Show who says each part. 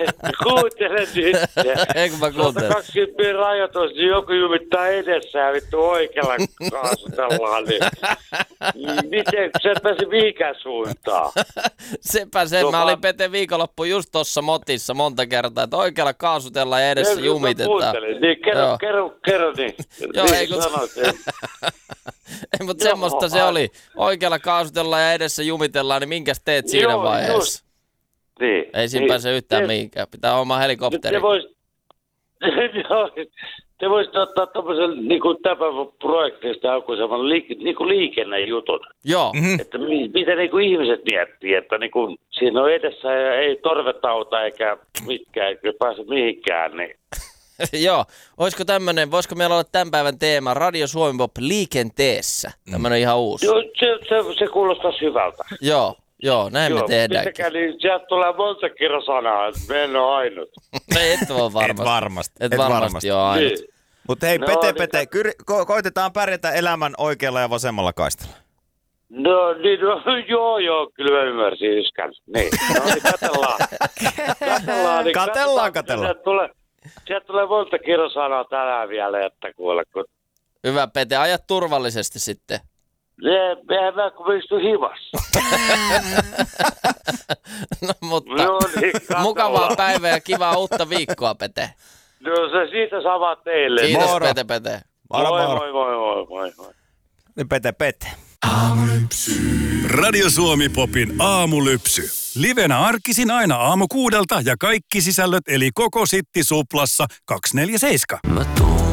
Speaker 1: Kuuntele nyt.
Speaker 2: Eikö mä kuuntele?
Speaker 1: 120 rajoitus, niin joku jumittaa edessään vittu oikealla kaasutellaan. Niin. Miten sä et pääse mihinkään suuntaan?
Speaker 2: Sepä se, mä olin Pete viikonloppu just tossa motissa monta kertaa, että oikealla kaasutellaan ja edessä jumitetaan.
Speaker 1: Niin, kerro niin.
Speaker 2: Joo,
Speaker 1: niin
Speaker 2: ei kun... Ei, mutta semmoista se oli. Oikealla kaasutellaan ja edessä jumitellaan, niin minkäs teet siinä vaiheessa? Just.
Speaker 1: Niin.
Speaker 2: Ei siinä pääse yhtään mihinkään. Pitää hommaa helikopteri.
Speaker 1: Te voisitte ottaa tämmöisen niinku tämän projektista joku semmoinen niinku liikennejutun.
Speaker 2: Joo.
Speaker 1: Että mitä niinku ihmiset miettii, että niinku siinä on edessä ja ei torvetauta eikä mitkään, eikä pääse mihinkään. Niin.
Speaker 2: Joo. Voisiko meillä olla tämän päivän teema Radio Suomi Pop liikenteessä? Tämmöinen ihan uusi.
Speaker 1: Joo, se kuulostaa hyvältä.
Speaker 2: Joo, näin me tehdään.
Speaker 1: Mitäkään, niin sieltä tulee monta kirjosanaa, että me en ole ainut.
Speaker 2: Et ole varmasti. Et varmasti ole ainut. Niin.
Speaker 3: Mutta hei, Pete, koitetaan pärjätä elämän oikealla ja vasemmalla kaistalla.
Speaker 1: Joo, kyllä mä ymmärsin yskän. Niin, katellaan.
Speaker 3: Katellaan.
Speaker 1: Sieltä tulee monta kirjosanaa tänään vielä, että kuule.
Speaker 2: Hyvä, Pete, aja turvallisesti sitten.
Speaker 1: Eihän mä kun istu himassa.
Speaker 2: No mutta mukavaa päivää ja kivaa uutta viikkoa, Pete.
Speaker 1: No se siitä sama teille.
Speaker 2: Kiitos, moro. Pete.
Speaker 1: Moi.
Speaker 3: Niin Pete.
Speaker 4: Aamulypsy. Radio Suomi Popin aamulypsy. Livenä arkisin aina aamu 6 ja kaikki sisällöt eli koko Sitti Suplassa 247.